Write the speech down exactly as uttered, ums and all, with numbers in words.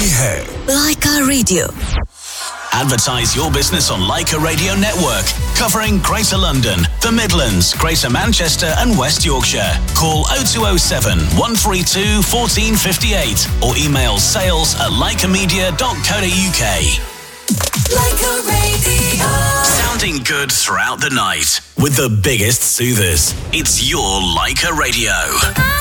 ये है Laika Radio. Advertise your business on Laika Radio Network, covering Greater London, the Midlands, Greater Manchester and West Yorkshire. Call oh two oh seven, one three two, one four five eight or email sales at laikamedia dot co dot uk. Laika Radio. Sounding good throughout the night with the biggest soothers. It's your Laika Radio.